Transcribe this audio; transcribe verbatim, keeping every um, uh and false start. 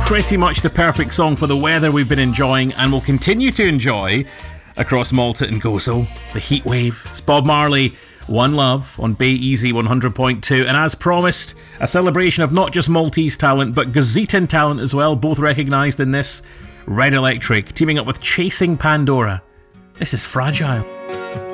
Pretty much the perfect song for the weather we've been enjoying and will continue to enjoy across Malta and Gozo. The heat wave. It's Bob Marley, One Love on Bay Easy one hundred point two. And as promised, a celebration of not just Maltese talent, but Gazetan talent as well, both recognised in this. Red Electric teaming up with Chasing Pandora. This is Fragile.